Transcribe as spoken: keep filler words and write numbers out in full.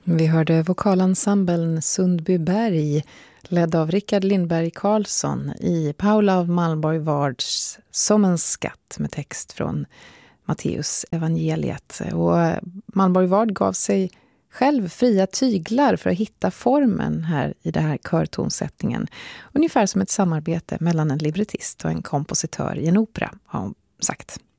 Vi hörde vokalensemblen Sundbyberg ledd av Rickard Lindberg Karlsson i Paula av Malmborg Wards Som en skatt med text från Matteus evangeliet. Och Malmborg Ward gav sig själv fria tyglar för att hitta formen här i den här körtonsättningen. Ungefär som ett samarbete mellan en librettist och en kompositör i en opera, har hon sagt.